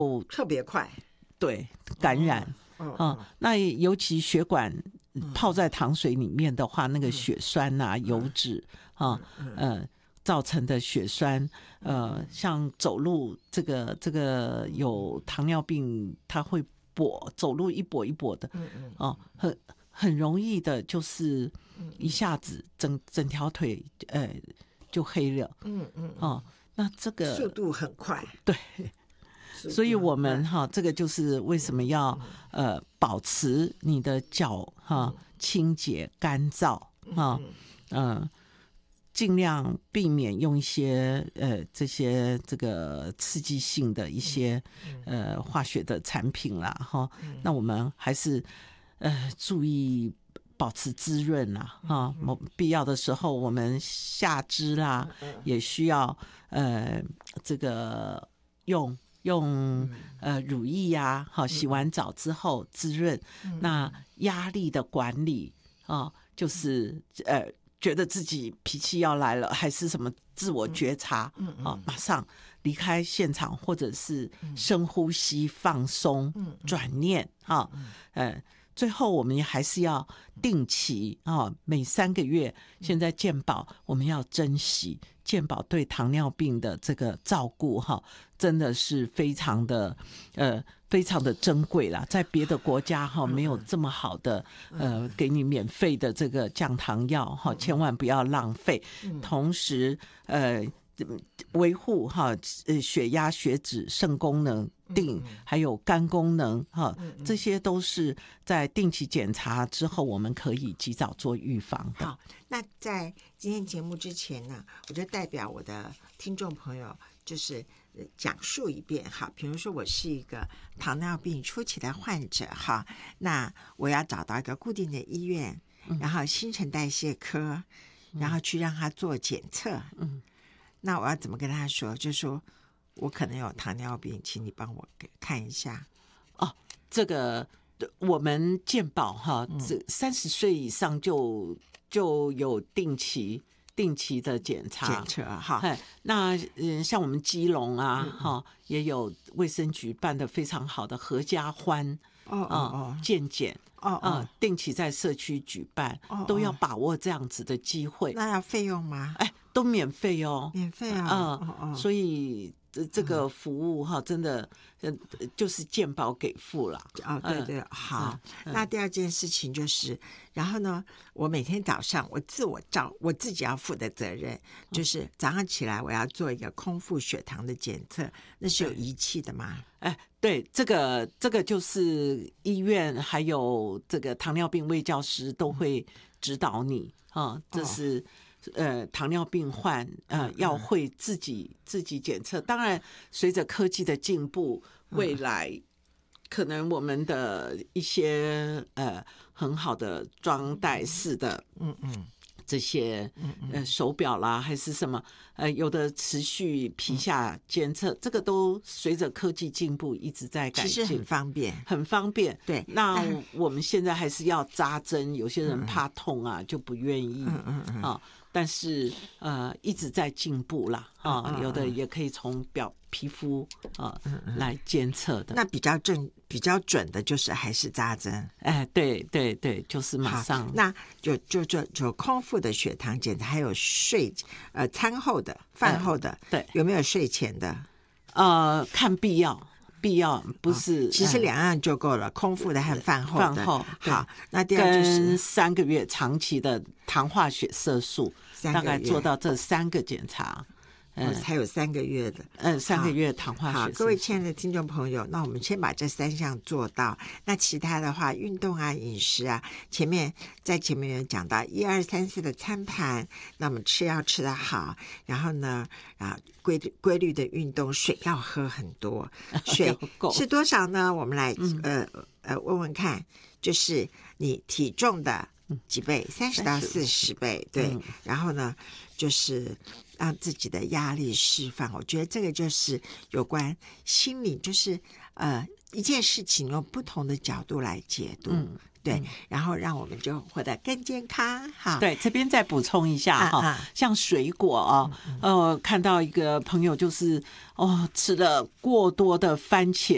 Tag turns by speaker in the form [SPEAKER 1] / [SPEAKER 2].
[SPEAKER 1] 特别快，
[SPEAKER 2] 对，感染。那尤其血管泡在糖水里面的话，那个血栓啊、油脂造成的血栓，像走路这个有糖尿病，它会走路一跛一跛的，很容易的，就是一下子整条腿就黑了，那这个
[SPEAKER 1] 速度很快，
[SPEAKER 2] 对。所以我们这个就是为什么要保持你的脚清洁干燥尽量避免用一些这个刺激性的一些化学的产品啦那我们还是注意保持滋润啦必要的时候我们下肢啦也需要这个用乳液啊洗完澡之后滋润那压力的管理就是觉得自己脾气要来了还是什么自我觉察马上离开现场或者是深呼吸放松转念最后我们也还是要定期每3个月现在健保我们要珍惜健保对糖尿病的这个照顾真的是非常的珍贵啦，在别的国家没有这么好的给你免费的这个降糖药千万不要浪费同时维护血压血脂肾功能还有肝功能这些都是在定期检查之后我们可以及早做预防的。
[SPEAKER 1] 好，那在今天节目之前呢我就代表我的听众朋友就是讲述一遍比如说我是一个糖尿病初期的患者那我要找到一个固定的医院然后新陈代谢科然后去让他做检测那我要怎么跟他说就是说我可能有糖尿病请你帮我看一下
[SPEAKER 2] 这个我们健保30岁以上就有定期的检测那像我们基隆也有卫生局办的非常好的合家欢健检定期在社区举办都要把握这样子的机会。
[SPEAKER 1] 那要费用吗？
[SPEAKER 2] 都免费
[SPEAKER 1] 免费
[SPEAKER 2] 所以这个服务真的就是健保给付了
[SPEAKER 1] 对对好那第二件事情就是然后呢我每天早上我自己要负的责任就是早上起来我要做一个空腹血糖的检测那是有仪器的吗？
[SPEAKER 2] 对这个就是医院还有这个糖尿病卫教师都会指导你这是糖尿病患要会自己检测当然随着科技的进步未来可能我们的一些很好的装带式的这些手表啦还是什么有的持续皮下监测这个都随着科技进步一直在改进
[SPEAKER 1] 其实很方便
[SPEAKER 2] 对那我们现在还是要扎针有些人怕痛就不愿意但是一直在进步啦有的也可以从皮肤来监测的。
[SPEAKER 1] 那比较准的就是还是扎针
[SPEAKER 2] 对对对就是马上
[SPEAKER 1] 那就空腹的血糖检查还有餐后的饭后的
[SPEAKER 2] 对
[SPEAKER 1] 有没有睡前的
[SPEAKER 2] 看必要不是
[SPEAKER 1] 其实2样就够了空腹的和饭后的好那第二就是
[SPEAKER 2] 跟3个月长期的糖化血色素大概做到这3个检查
[SPEAKER 1] 还有3个月的
[SPEAKER 2] 3个月糖化血色素
[SPEAKER 1] 好各位亲爱的听众朋友那我们先把这3项做到那其他的话运动饮食在前面有讲到1、2、3、4的餐盘那我们要吃得好然后呢规律的运动水要喝很多水是多少呢我们来问问看就是你体重的几倍30到40倍对然后呢就是让自己的压力释放我觉得这个就是有关心理就是一件事情用不同的角度来解读对然后让我们就活得更健康好
[SPEAKER 2] 对这边再补充一下像水果看到一个朋友就是吃了过多的番茄